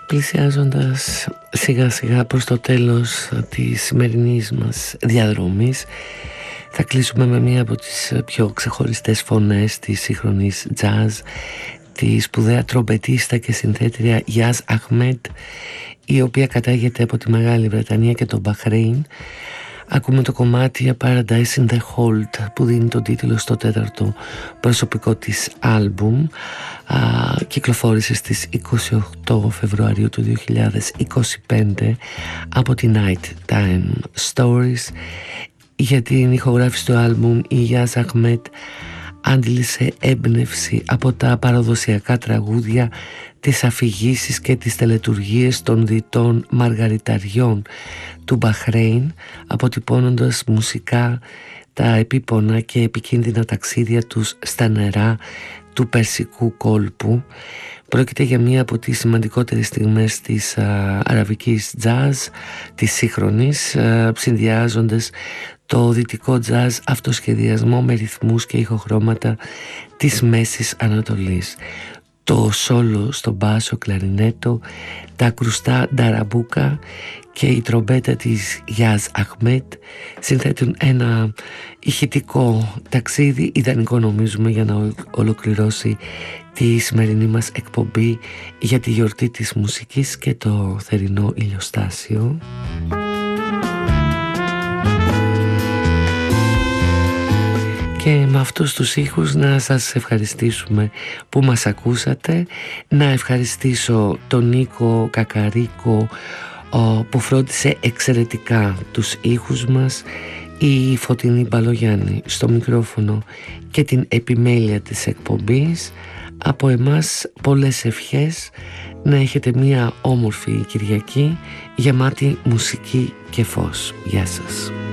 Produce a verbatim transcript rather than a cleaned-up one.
Πλησιάζοντας σιγά σιγά προς το τέλος της σημερινής μας διαδρομής, θα κλείσουμε με μία από τις πιο ξεχωριστές φωνές της σύγχρονης jazz, τη σπουδαία τρομπετίστα και συνθέτρια Γιάζ Αχμέντ, η οποία κατάγεται από τη Μεγάλη Βρετανία και το Μπαχρέιν. Ακούμε το κομμάτι A Paradise in the Hold, που δίνει τον τίτλο στο τέταρτο προσωπικό της άλμπουμ. Α, κυκλοφόρησε στις είκοσι οκτώ Φεβρουαρίου του δύο χιλιάδες είκοσι πέντε από τη Night Time Stories. Για την ηχογράφηση του άλμπουμ η Γιάζ Αχμέντ άντλησε έμπνευση από τα παραδοσιακά τραγούδια, τις αφηγήσεις και τις τελετουργίες των διτών μαργαριταριών του Μπαχρέιν, αποτυπώνοντας μουσικά τα επίπονα και επικίνδυνα ταξίδια τους στα νερά του Περσικού κόλπου. Πρόκειται για μία από τις σημαντικότερες στιγμές της α, αραβικής jazz, της σύγχρονης, α, συνδυάζοντας το δυτικό jazz αυτοσχεδιασμό με ρυθμούς και ηχοχρώματα της Μέσης Ανατολής. Το σόλο στο μπάσο κλαρινέτο, τα κρουστά νταραμπούκα και η τρομπέτα της Γιάζ Αχμέντ συνθέτουν ένα ηχητικό ταξίδι, ιδανικό νομίζουμε για να ολοκληρώσει τη σημερινή μας εκπομπή για τη γιορτή της μουσικής και το θερινό ηλιοστάσιο. Και με αυτούς τους ήχους να σας ευχαριστήσουμε που μας ακούσατε. Να ευχαριστήσω τον Νίκο Κακαρίκο που φρόντισε εξαιρετικά τους ήχους μας, η Φωτεινή Μπαλογιάννη στο μικρόφωνο και την επιμέλεια της εκπομπής. Από εμάς πολλές ευχές, να έχετε μια όμορφη Κυριακή γεμάτη μουσική και φως. Γεια σας.